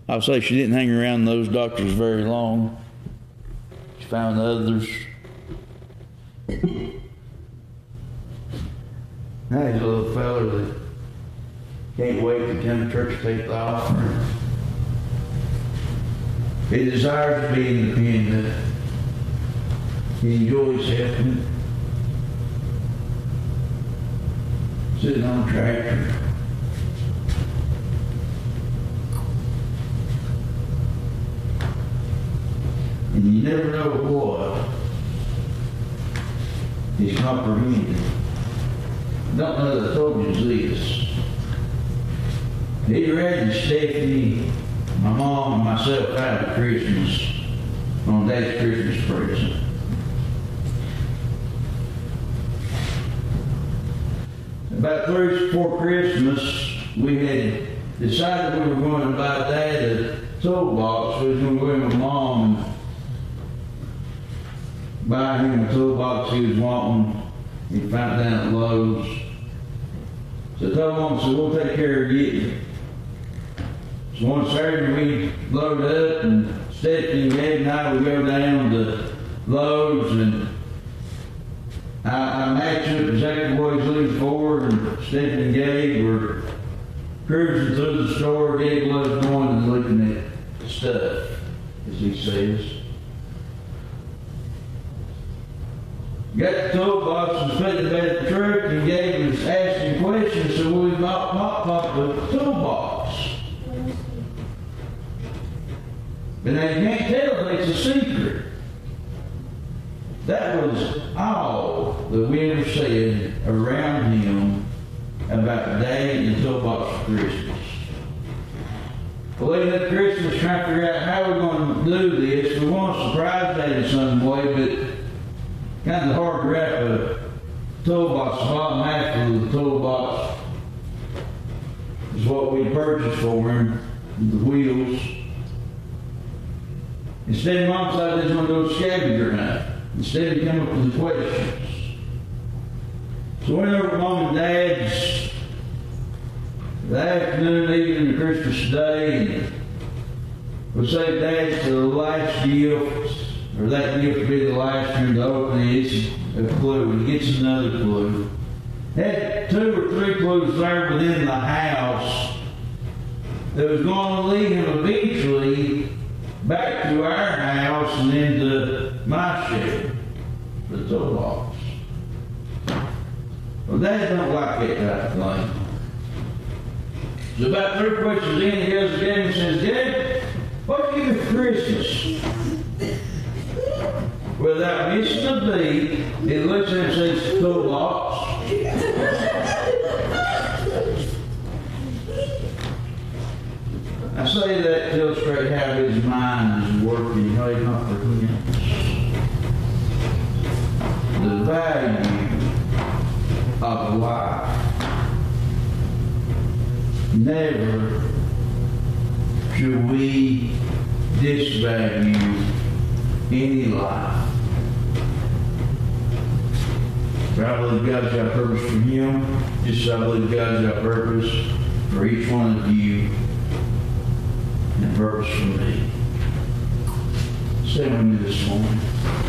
I'll say she didn't hang around those doctors very long. She found others. Now he's a little fella that can't wait to come to church to take the offering. He desires to be independent. He enjoys helping. Sitting on a tractor. And you never know what he's comprehending. Don't know that I told you this. He read Stephanie, my mom, and myself out of Christmas on Dad's Christmas present. About 3 weeks before Christmas, we had decided we were going to buy Dad a toolbox. We was going to go in with Mom and buy him a toolbox he was wanting. He found it down at Lowe's. So I told Mom, so we'll take care of getting it. So one Saturday we load up and Stephanie and Gabe and I would go down to Lowe's and I matched up exactly what he's looking for, and Stephanie and Gabe were cruising through the store. Gabe loves going and looking at stuff, as he says. Got the toolbox and put it in the truck, and Gabe was asking questions, so we bought Pop a toolbox. But now you can't tell if it's a secret. That was all that we ever said around him about the day and toolbox for Christmas. Well, leading up to Christmas, trying to figure out how we're going to do this. We want to surprise Dad in some way, but kind of hard to wrap a toolbox. The bottom half of the toolbox is what we purchased for him, the wheels. Instead, Mom decided they was going to go scavenger hunt. Instead, he came up with the questions. So we went over to Mom and Dad's the afternoon, evening of Christmas Day, and we saved Dad to the last gift, or that gift would be the last one to open. It's a clue, and he gets another clue. Had 2 or 3 clues there within the house that was going to lead him eventually back to our house and into my shed, the toolbox. Well, Dad don't like that kind of thing. So about 3 questions in, he goes again and says, Dad, what do you get for Christmas? Without missing a beat, it looks at him and says, toolbox. I say that to illustrate how his mind is working, how he comprehends the value of life. Never should we disvalue any life. For I believe God's got purpose for him, just as I believe God's got purpose for each one of you. And purpose for me. Stay with me this morning.